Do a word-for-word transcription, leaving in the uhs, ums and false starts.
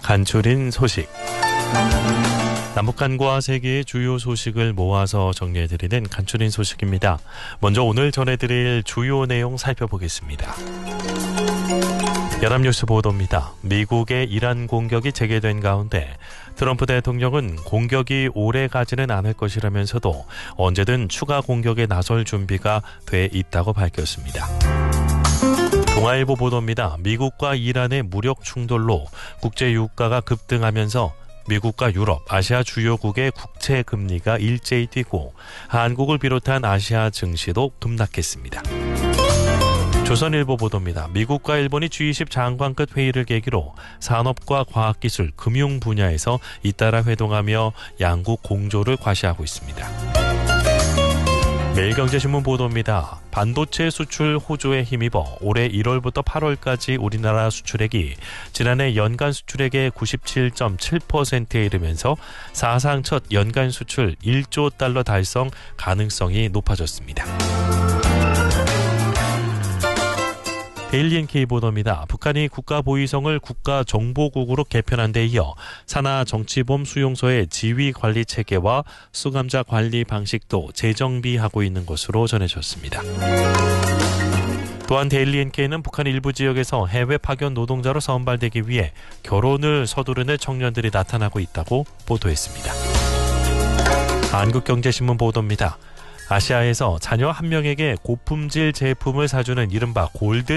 간추린 소식. 남북한과 세계의 주요 소식을 모아서 정리해드리는 간추린 소식입니다. 먼저 오늘 전해드릴 주요 내용 살펴보겠습니다. 연합뉴스 보도입니다. 미국의 이란 공격이 재개된 가운데 트럼프 대통령은 공격이 오래 가지는 않을 것이라면서도 언제든 추가 공격에 나설 준비가 돼 있다고 밝혔습니다. 동아일보 보도입니다. 미국과 이란의 무력 충돌로 국제 유가가 급등하면서 미국과 유럽, 아시아 주요국의 국채 금리가 일제히 뛰고 한국을 비롯한 아시아 증시도 급락했습니다. 조선일보 보도입니다. 미국과 일본이 지 이십 장관급 회의를 계기로 산업과 과학기술, 금융 분야에서 잇따라 회동하며 양국 공조를 과시하고 있습니다. 매일경제신문 보도입니다. 반도체 수출 호조에 힘입어 올해 일월부터 팔월까지 우리나라 수출액이 지난해 연간 수출액의 구십칠 점 칠 퍼센트에 이르면서 사상 첫 연간 수출 일조 달러 달성 가능성이 높아졌습니다. 데일리엔케이 보도입니다. 북한이 국가보위성을 국가정보국으로 개편한 데 이어 산하 정치범 수용소의 지휘관리 체계와 수감자 관리 방식도 재정비하고 있는 것으로 전해졌습니다. 또한 데일리엔케이는 북한 일부 지역에서 해외 파견 노동자로 선발되기 위해 결혼을 서두르는 청년들이 나타나고 있다고 보도했습니다. 한국경제신문 보도입니다. 아시아에서 자녀 한 명에게 고품질 제품을 사주는 이른바 골든